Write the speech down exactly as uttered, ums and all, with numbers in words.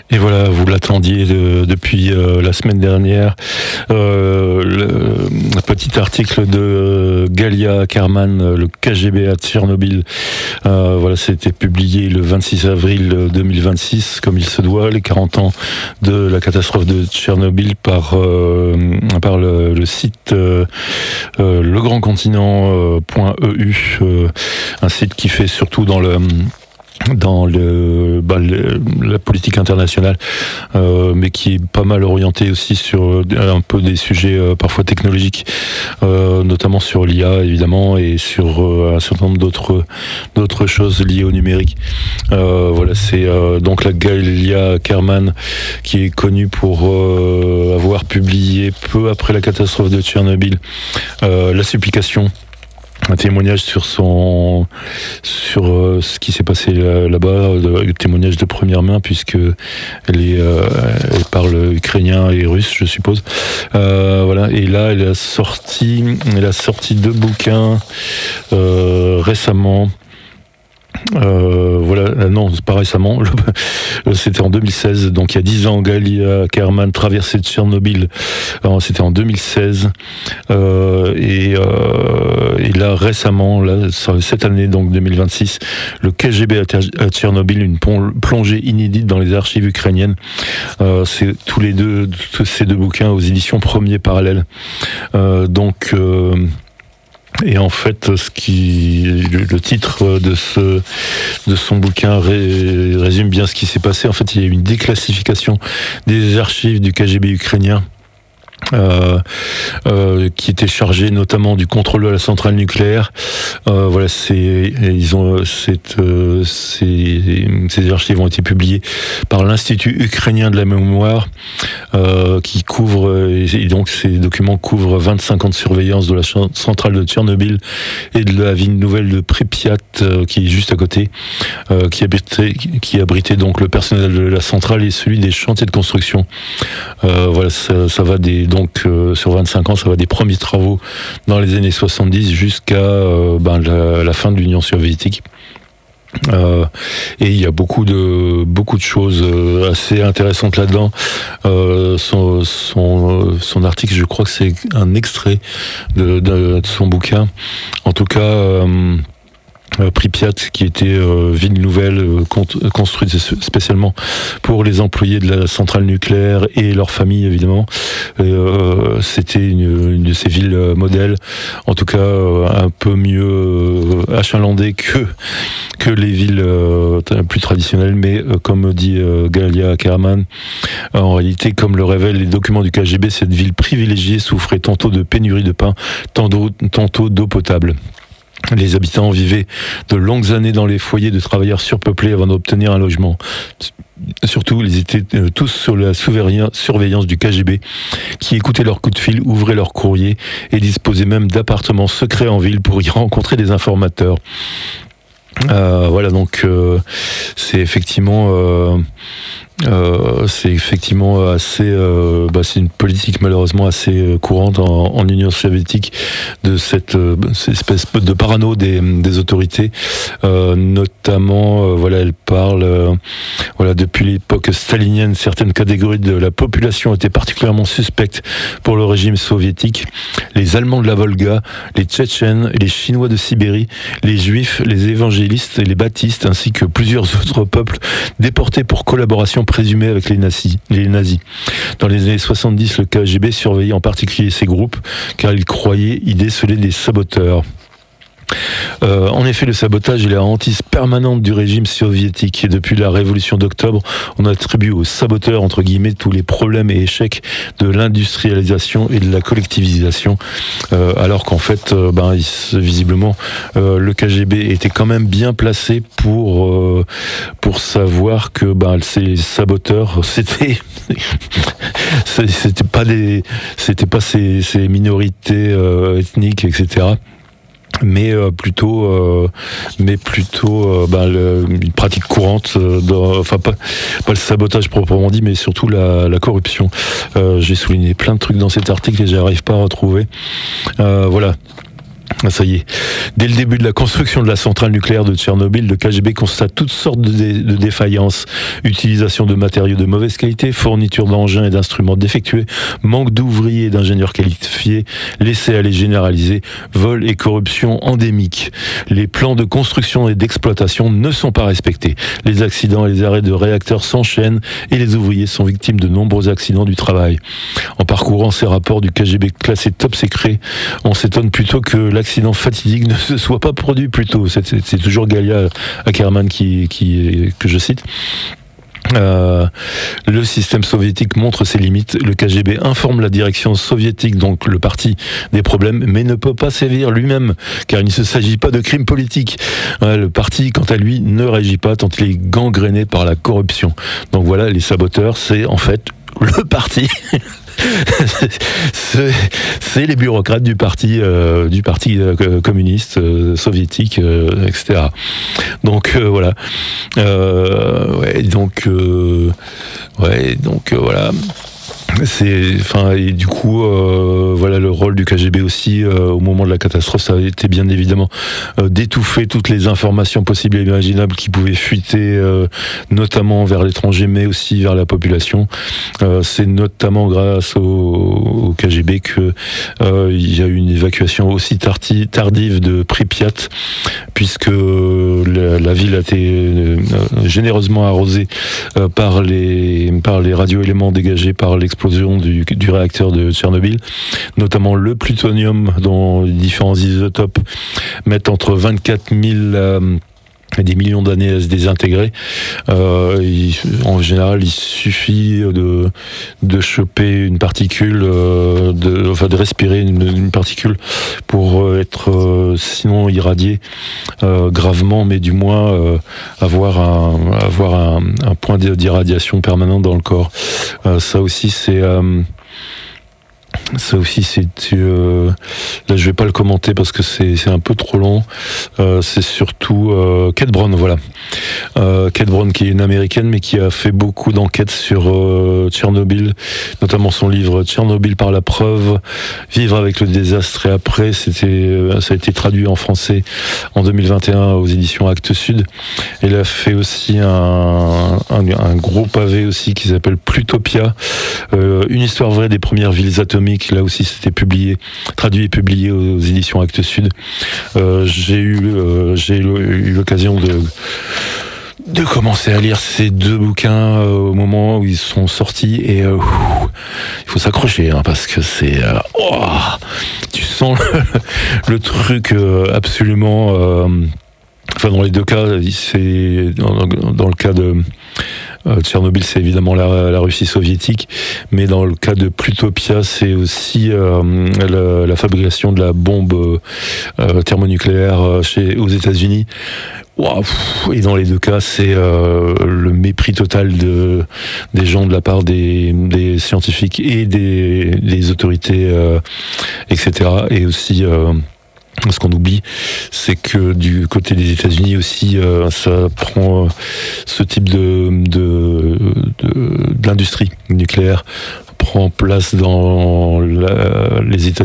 Et voilà, vous l'attendiez de, depuis euh, la semaine dernière. Euh, le, le petit article de euh, Galia Ackerman, le K G B à Tchernobyl. Euh, voilà, c'était publié le vingt-six avril deux mille vingt-six, comme il se doit, les quarante ans de la catastrophe de Tchernobyl par, euh, par le, le site euh, euh, legrandcontinent point e u, euh, un site qui fait surtout dans le dans le, bah, le, la politique internationale, euh, mais qui est pas mal orienté aussi sur un peu des sujets euh, parfois technologiques, euh, notamment sur l'I A évidemment, et sur euh, un certain nombre d'autres d'autres choses liées au numérique. Euh, voilà, c'est euh, donc la Galia Ackerman qui est connue pour euh, avoir publié peu après la catastrophe de Tchernobyl euh, la supplication. Un témoignage sur son, sur euh, ce qui s'est passé là, là-bas, un témoignage de première main puisque elle est, euh, elle parle ukrainien et russe, je suppose. Euh, voilà. Et là, elle a sorti, elle a sorti deux bouquins euh, récemment. Euh, voilà, non, c'est pas récemment, c'était en deux mille seize, donc il y a dix ans, Galia Ackerman traversait Tchernobyl, alors, c'était en deux mille seize, euh, et, euh, et là récemment, là, cette année, donc deux mille vingt-six, le K G B à Tchernobyl, une plongée inédite dans les archives ukrainiennes. Euh, c'est tous les deux, tous ces deux bouquins aux éditions Premier Parallèle. Euh, donc euh, Et en fait, ce qui, le, le titre de ce, de son bouquin ré, résume bien ce qui s'est passé. En fait, il y a eu une déclassification des archives du K G B ukrainien. Euh, euh, qui était chargé notamment du contrôle de la centrale nucléaire. Euh, voilà, c'est, ils ont, c'est, euh, ces, ces archives ont été publiées par l'Institut ukrainien de la mémoire, euh, qui couvre, et donc ces documents couvrent vingt-cinq ans de surveillance de la centrale de Tchernobyl et de la ville nouvelle de Pripyat, euh, qui est juste à côté, euh, qui abritait, qui abritait donc le personnel de la centrale et celui des chantiers de construction. Euh, voilà, ça, ça va des Donc euh, sur vingt-cinq ans, ça va des premiers travaux dans les années soixante-dix jusqu'à euh, ben, la, la fin de l'Union soviétique. Euh, et il y a beaucoup de beaucoup de choses euh, assez intéressantes là-dedans. Euh, son, son, son article, je crois que c'est un extrait de, de, de son bouquin. En tout cas. Euh, Euh, Pripyat, qui était euh, ville nouvelle euh, construite spécialement pour les employés de la centrale nucléaire et leurs familles évidemment. Euh, c'était une, une de ces villes euh, modèles, en tout cas euh, un peu mieux euh, achalandée que que les villes euh, plus traditionnelles, mais euh, comme dit euh, Galia Ackerman, en réalité, comme le révèlent les documents du K G B, cette ville privilégiée souffrait tantôt de pénurie de pain, tantôt, tantôt d'eau potable. Les habitants vivaient de longues années dans les foyers de travailleurs surpeuplés avant d'obtenir un logement. Surtout, ils étaient tous sous la surveillance du K G B, qui écoutait leurs coups de fil, ouvrait leurs courriers et disposait même d'appartements secrets en ville pour y rencontrer des informateurs. Euh, voilà, donc euh, c'est effectivement euh, euh, c'est effectivement assez euh, bah, c'est une politique malheureusement assez courante en, en Union soviétique, de cette, euh, cette espèce de parano des, des autorités, euh, notamment euh, voilà, elle parle euh, voilà, depuis l'époque stalinienne, certaines catégories de la population étaient particulièrement suspectes pour le régime soviétique: les Allemands de la Volga, les Tchétchènes, les Chinois de Sibérie, les Juifs, les évangélistes et les baptistes, ainsi que plusieurs autres peuples déportés pour collaboration présumée avec les nazis. Les nazis. Dans les années soixante-dix, le K G B surveillait en particulier ces groupes, car il croyait y déceler des saboteurs. Euh, en effet, le sabotage est la hantise permanente du régime soviétique, et depuis la révolution d'octobre, on attribue aux saboteurs, entre guillemets, tous les problèmes et échecs de l'industrialisation et de la collectivisation, euh, alors qu'en fait, euh, ben, il, visiblement, euh, le K G B était quand même bien placé pour euh, pour savoir que ben, ces saboteurs, c'était c'était pas des c'était pas ces, ces minorités euh, ethniques, et cetera, mais euh, plutôt euh, mais plutôt euh, ben, le, une pratique courante, euh, dans, enfin pas, pas le sabotage proprement dit, mais surtout la, la corruption. Euh, j'ai souligné plein de trucs dans cet article et j'arrive pas à retrouver. Euh, voilà. Ah, ça y est. Dès le début de la construction de la centrale nucléaire de Tchernobyl, le K G B constate toutes sortes de, dé- de défaillances. Utilisation de matériaux de mauvaise qualité, fourniture d'engins et d'instruments défectueux, manque d'ouvriers et d'ingénieurs qualifiés, laisser-aller généralisé, vol et corruption endémique. Les plans de construction et d'exploitation ne sont pas respectés. Les accidents et les arrêts de réacteurs s'enchaînent et les ouvriers sont victimes de nombreux accidents du travail. En parcourant ces rapports du K G B classés top secret, on s'étonne plutôt que l'accident fatidique ne se soit pas produit plus tôt. C'est, c'est, c'est toujours Galia Ackerman qui, qui, que je cite. Euh, le système soviétique montre ses limites. Le K G B informe la direction soviétique, donc le parti, des problèmes, mais ne peut pas sévir lui-même, car il ne s'agit pas de crimes politiques. Ouais, le parti, quant à lui, ne réagit pas tant il est gangréné par la corruption. Donc voilà, les saboteurs, c'est en fait le parti. c'est, c'est les bureaucrates du parti, euh, du parti euh, communiste euh, soviétique, euh, et cetera. Donc euh, voilà. Euh, ouais, donc euh, ouais, donc euh, voilà. C'est, enfin, et du coup, euh, voilà, le rôle du K G B aussi euh, au moment de la catastrophe, ça a été bien évidemment euh, d'étouffer toutes les informations possibles et imaginables qui pouvaient fuiter, euh, notamment vers l'étranger, mais aussi vers la population. Euh, c'est notamment grâce au, au K G B que euh, il y a eu une évacuation aussi tardi, tardive de Pripyat, puisque la, la ville a été euh, généreusement arrosée euh, par les par les radioéléments dégagés par l'explosion Du, du réacteur de Tchernobyl, notamment le plutonium dont les différents isotopes mettent entre vingt-quatre mille euh, et des millions d'années à se désintégrer. Euh, il, en général, il suffit de, de choper une particule, euh, de, enfin de respirer une, une particule pour être euh, sinon irradié euh, gravement, mais du moins euh, avoir un, avoir un, un point d'irradiation permanent dans le corps. Euh, ça aussi, c'est... Euh, Ça aussi, c'est euh, là, je vais pas le commenter parce que c'est c'est un peu trop long. Euh, c'est surtout euh, Kate Brown, voilà. Euh, Kate Brown, qui est une américaine, mais qui a fait beaucoup d'enquêtes sur euh, Tchernobyl, notamment son livre Tchernobyl par la preuve, vivre avec le désastre et après. C'était, euh, ça a été traduit en français en deux mille vingt et un aux éditions Actes Sud. Elle a fait aussi un un, un gros pavé aussi qui s'appelle Plutopia, euh, une histoire vraie des premières villes atomiques. Là aussi, c'était publié, traduit et publié aux, aux éditions Actes Sud. Euh, j'ai eu, euh, j'ai eu l'occasion de de commencer à lire ces deux bouquins euh, au moment où ils sont sortis et euh, ouf, il faut s'accrocher hein, parce que c'est euh, oh, tu sens le, le truc euh, absolument. Euh, enfin, dans les deux cas, c'est dans, dans le cas de Euh, Tchernobyl, c'est évidemment la, la Russie soviétique, mais dans le cas de Plutopia, c'est aussi euh, la, la fabrication de la bombe euh, thermonucléaire chez, aux États-Unis. Wow. Et dans les deux cas, c'est euh, le mépris total de, des gens de la part des, des scientifiques et des, des autorités, euh, et cetera. Et aussi... Euh, Ce qu'on oublie, c'est que du côté des États-Unis aussi, euh, ça prend euh, ce type de, de, de, de l'industrie nucléaire prend place dans la, les États-Unis.